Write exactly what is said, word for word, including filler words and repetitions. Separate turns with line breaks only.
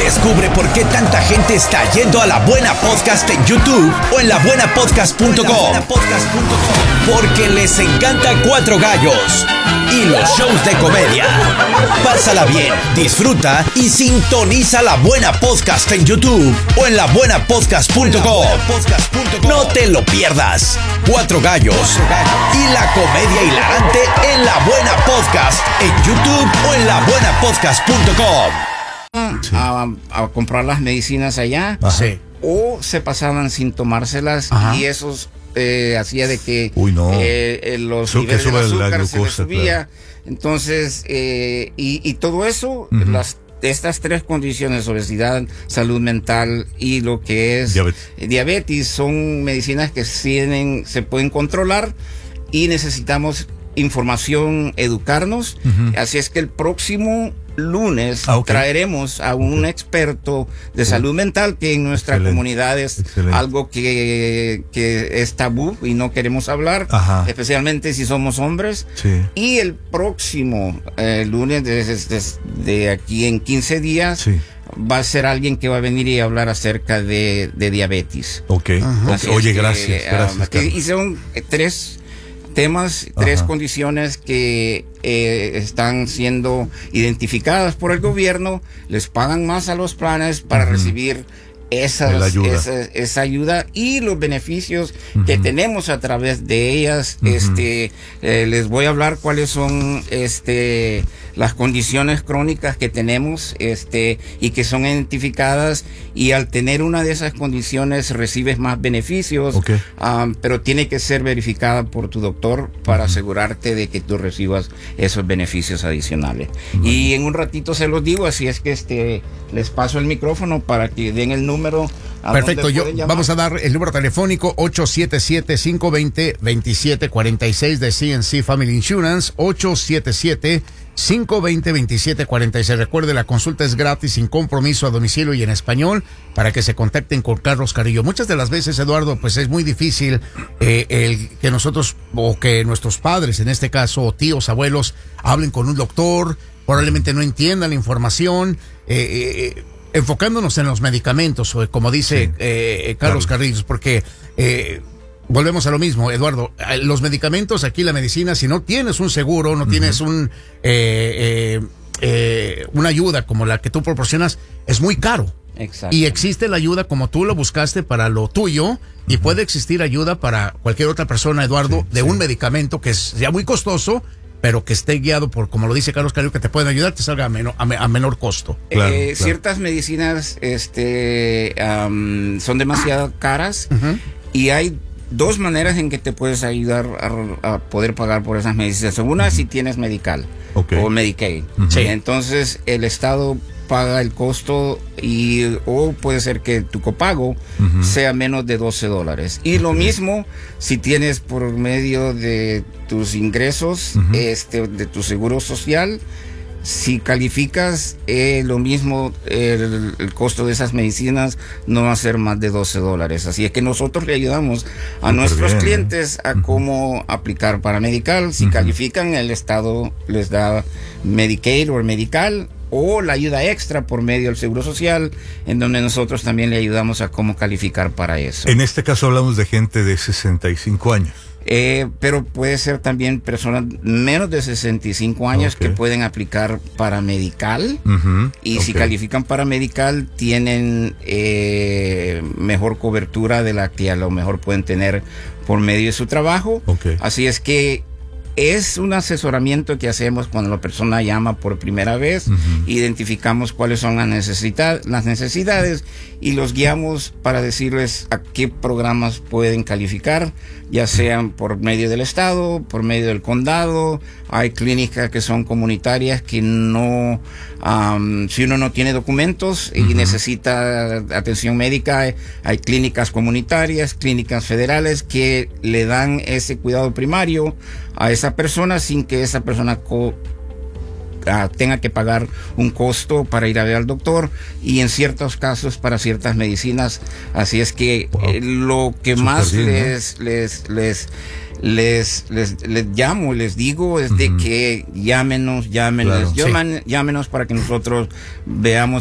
Descubre por qué tanta gente está yendo a La Buena Podcast en YouTube o en la buena podcast punto com. Porque les encanta Cuatro Gallos y los shows de comedia. Pásala bien, disfruta y sintoniza La Buena Podcast en YouTube o en la buena podcast punto com. No te lo pierdas. Cuatro Gallos y la comedia hilarante en La Buena Podcast en YouTube o en la buena podcast punto com.
Sí. A, a comprar las medicinas allá.
Sí.
O se pasaban sin tomárselas. Ajá. Y eso eh, hacía de que
Uy, no.
eh, eh, los
Eso
niveles
que sube
de azúcar
la
se
glucosa,
les subía.
claro.
Entonces, eh, y, y todo eso,
Uh-huh.
las estas tres condiciones, obesidad, salud mental y lo que es
diabetes,
diabetes son medicinas que tienen, se pueden controlar y necesitamos información, educarnos. Uh-huh. Así es que el próximo lunes ah, okay. traeremos a un okay. experto de salud mental que en nuestra Excelente. comunidad es Excelente. algo que, que es tabú y no queremos hablar, Ajá. especialmente si somos hombres.
Sí.
Y el próximo eh, lunes de, de, de aquí en quince días sí. va a ser alguien que va a venir y hablar acerca de, de diabetes.
Ok, okay. Oye,
que,
gracias, gracias.
Que, y son eh, tres temas, tres Ajá. condiciones que eh, están siendo identificadas por el gobierno, les pagan más a los planes para uh-huh. recibir esas, ayuda. Esa, esa ayuda y los beneficios uh-huh. que tenemos a través de ellas. Uh-huh. Este, eh, les voy a hablar cuáles son este las condiciones crónicas que tenemos este y que son identificadas, y al tener una de esas condiciones recibes más beneficios,
okay.
um, pero tiene que ser verificada por tu doctor para uh-huh. asegurarte de que tú recibas esos beneficios adicionales. Uh-huh. Y en un ratito se los digo, así es que este les paso el micrófono para que den el número.
Perfecto, yo vamos a dar el número telefónico ocho siete siete, cinco dos cero, dos siete cuatro seis de C N C Family Insurance, ocho siete siete, cinco dos cero, dos siete cuatro seis. Recuerde, la consulta es gratis, sin compromiso, a domicilio y en español, para que se contacten con Carlos Carrillo. Muchas de las veces, Eduardo, pues es muy difícil eh, el que nosotros, o que nuestros padres, en este caso, o tíos, abuelos, hablen con un doctor, probablemente no entiendan la información, eh, eh, enfocándonos en los medicamentos, o como dice sí. eh, Carlos claro. Carrillo, porque eh, volvemos a lo mismo, Eduardo, los medicamentos, aquí la medicina, si no tienes un seguro, no uh-huh. tienes un eh, eh, eh, una ayuda como la que tú proporcionas, es muy caro.
Exacto.
Y existe la ayuda como tú lo buscaste para lo tuyo, y uh-huh. puede existir ayuda para cualquier otra persona, Eduardo, sí, de sí. un medicamento que sea muy costoso, pero que esté guiado por, como lo dice Carlos Carrillo, que te pueden ayudar, te salga a menor, a, a menor costo.
Claro, eh, claro. Ciertas medicinas este, um, son demasiado caras uh-huh. y hay dos maneras en que te puedes ayudar a, a poder pagar por esas medicinas. Una, uh-huh. si tienes medical okay. o Medicaid. Uh-huh. Sí. Entonces el Estado paga el costo, y o puede ser que tu copago uh-huh. sea menos de doce dólares. Y okay. lo mismo si tienes por medio de tus ingresos, uh-huh. este, de tu seguro social, si calificas, eh, lo mismo, el, el costo de esas medicinas no va a ser más de doce dólares. Así es que nosotros le ayudamos a Super nuestros bien, clientes a uh-huh. cómo aplicar para medical. Si uh-huh. califican, el Estado les da Medicaid o Medical, o la ayuda extra por medio del Seguro Social, en donde nosotros también le ayudamos a cómo calificar para eso.
En este caso hablamos de gente de sesenta y cinco años.
Eh, pero puede ser también personas menos de sesenta y cinco años okay. que pueden aplicar para medical, uh-huh. y okay. si califican para medical tienen eh, mejor cobertura de la que a lo mejor pueden tener por medio de su trabajo.
Okay.
Así es que es un asesoramiento que hacemos cuando la persona llama por primera vez. Uh-huh. Identificamos cuáles son las, necesidad, las necesidades y los guiamos para decirles a qué programas pueden calificar, ya sean por medio del Estado, por medio del condado. Hay clínicas que son comunitarias que no, um, si uno no tiene documentos y uh-huh. necesita atención médica, hay clínicas comunitarias, clínicas federales que le dan ese cuidado primario a esa persona sin que esa persona co- uh, tenga que pagar un costo para ir a ver al doctor, y en ciertos casos para ciertas medicinas. Así es que wow. eh, lo que Super más bien, les, ¿no? les les les les les llamo, les digo es uh-huh. de que llámenos, llámenos,
claro.
llamen,
sí.
llámenos para que nosotros veamos